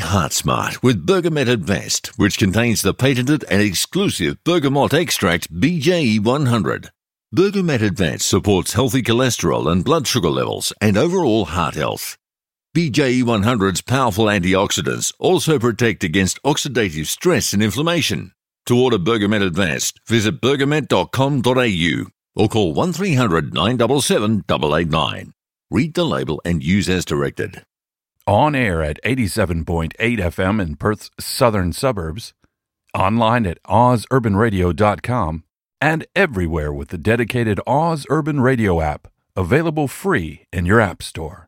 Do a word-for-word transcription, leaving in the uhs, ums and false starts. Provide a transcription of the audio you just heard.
heart smart with Bergamet Advanced, which contains the patented and exclusive bergamot extract B J E one hundred. Bergamet Advanced supports healthy cholesterol and blood sugar levels and overall heart health. B J E one hundred's powerful antioxidants also protect against oxidative stress and inflammation. To order Bergamet Advanced, visit bergamet dot com dot a u or call one three hundred nine seven seven eight eight nine. Read the label and use as directed. On air at eighty-seven point eight F M in Perth's southern suburbs, online at oz urban radio dot com, and everywhere with the dedicated Oz Urban Radio app, available free in your app store.